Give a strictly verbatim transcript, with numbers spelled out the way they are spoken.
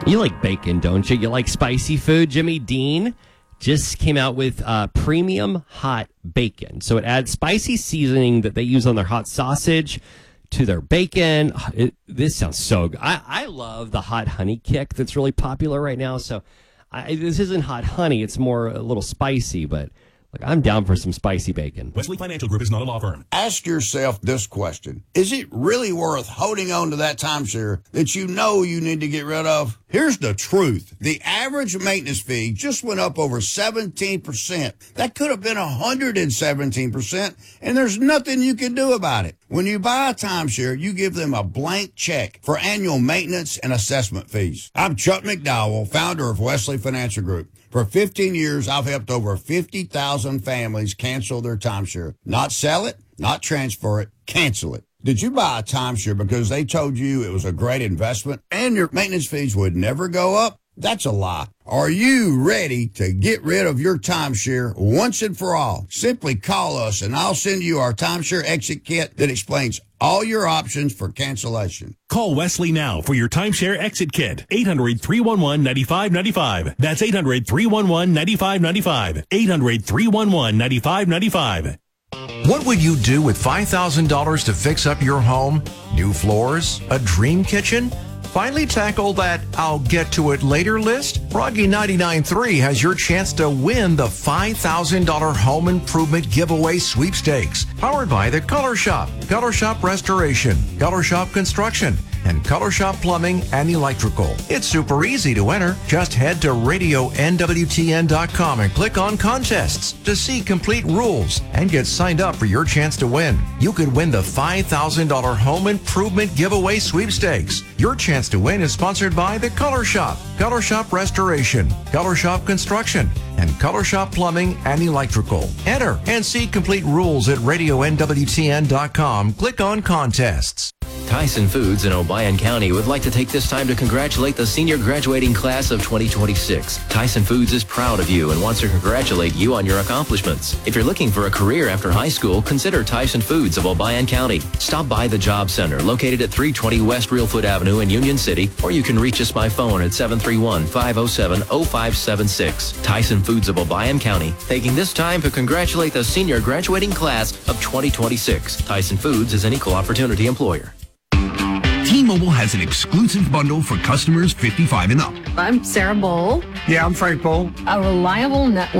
You like bacon, don't you? You like spicy food? Jimmy Dean just came out with uh, premium hot bacon. So it adds spicy seasoning that they use on their hot sausage to their bacon. It, this sounds so good. I, I love the hot honey kick that's really popular right now. So I, this isn't hot honey. It's more a little spicy, but like, I'm down for some spicy bacon. Wesley Financial Group is not a law firm. Ask yourself this question. Is it really worth holding on to that timeshare that you know you need to get rid of? Here's the truth. The average maintenance fee just went up over seventeen percent. That could have been one hundred seventeen percent, and there's nothing you can do about it. When you buy a timeshare, you give them a blank check for annual maintenance and assessment fees. I'm Chuck McDowell, founder of Wesley Financial Group. For fifteen years, I've helped over fifty thousand families cancel their timeshare. Not sell it, not transfer it, cancel it. Did you buy a timeshare because they told you it was a great investment and your maintenance fees would never go up? That's a lie. Are you ready to get rid of your timeshare once and for all? Simply call us and I'll send you our timeshare exit kit that explains all your options for cancellation. Call Wesley now for your timeshare exit kit. eight hundred, three one one, nine five nine five. That's eight hundred, three one one, nine five nine five. eight hundred, three one one, nine five nine five. What would you do with five thousand dollars to fix up your home? New floors? A dream kitchen? Finally tackle that I'll get to it later list? Froggy ninety-nine point three has your chance to win the five thousand dollars Home Improvement Giveaway Sweepstakes, powered by the Color Shop, Color Shop Restoration, Color Shop Construction, and Color Shop Plumbing and Electrical. It's super easy to enter. Just head to radio N W T N dot com and click on contests to see complete rules and get signed up for your chance to win. You could win the five thousand dollars Home Improvement Giveaway Sweepstakes. Your chance to win is sponsored by the Color Shop, Color Shop Restoration, Color Shop Construction, and Color Shop Plumbing and Electrical. Enter and see complete rules at radio N W T N dot com. Click on contests. Tyson Foods in Obion County would like to take this time to congratulate the senior graduating class of twenty twenty-six. Tyson Foods is proud of you and wants to congratulate you on your accomplishments. If you're looking for a career after high school, consider Tyson Foods of Obion County. Stop by the Job Center located at three twenty West Reelfoot Avenue in Union City, or you can reach us by phone at seven three one, five oh seven, oh five seven six. Tyson Foods of Obion County, taking this time to congratulate the senior graduating class of twenty twenty-six. Tyson Foods is an equal opportunity employer. T-Mobile has an exclusive bundle for customers fifty-five and up. I'm Sarah Bowl. Yeah, I'm Frank Bowl. A reliable network.